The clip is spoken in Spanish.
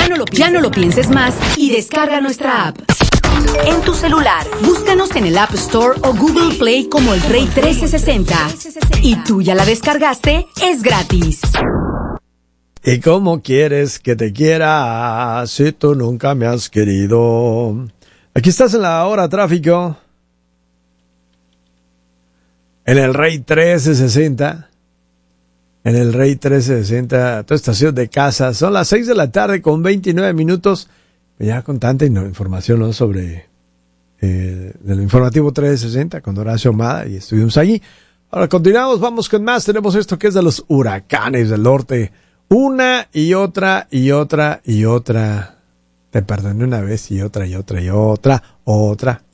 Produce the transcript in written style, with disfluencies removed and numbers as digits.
Ya no lo pienses más y descarga nuestra app. En tu celular, búscanos en el App Store o Google Play como El Rey 1360. ¿Y tú ya la descargaste? Es gratis. ¿Y cómo quieres que te quiera si tú nunca me has querido? Aquí estás en la hora tráfico. En El Rey 1360. En El Rey 1360, tu estación de casa. Son las 6 de la tarde con 29 minutos. Ya con tanta información, ¿no?, sobre el informativo 1360 con Horacio Mada, y estuvimos allí. Ahora continuamos, vamos con más. Tenemos esto que es de los huracanes del norte. Una y otra y otra y otra. Te perdoné una vez y otra y otra y otra.